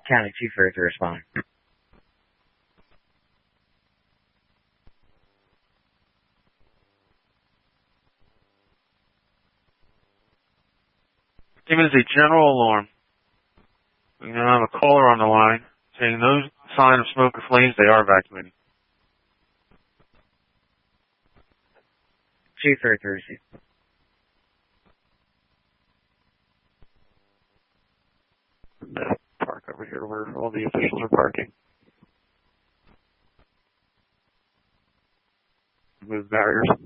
County Chief here to respond. It is a general alarm. We now have a caller on the line saying no sign of smoke or flames. They are evacuating. Chief here to receive. Park over here where all the officials are parking. Move barriers.